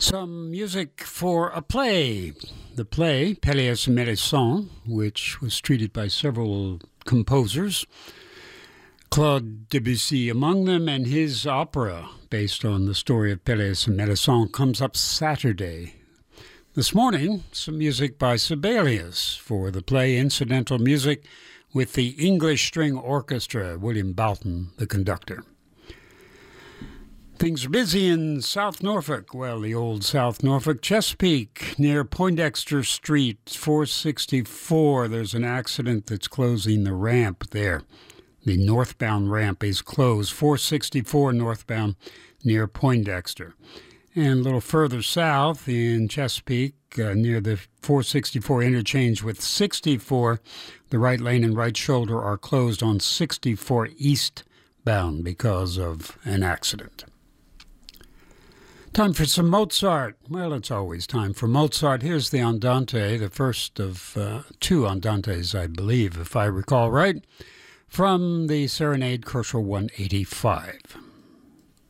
Some music for a play. The play, Pelléas and Mélisande, which was treated by several composers, Claude Debussy among them, and his opera, based on the story of Pelléas and Mélisande, comes up Saturday. This morning, some music by Sibelius for the play, incidental music with the English String Orchestra, William Boughton, the conductor. Things are busy in South Norfolk. Well, the old South Norfolk, Chesapeake, near Poindexter Street, 464. There's an accident that's closing the ramp there. The northbound ramp is closed, 464 northbound near Poindexter. And a little further south in Chesapeake, near the 464 interchange with 64, the right lane and right shoulder are closed on 64 eastbound because of an accident. Time for some Mozart. Well, it's always time for Mozart. Here's the Andante, the first of two Andantes, I believe, if I recall right, from the Serenade, Koszul 185.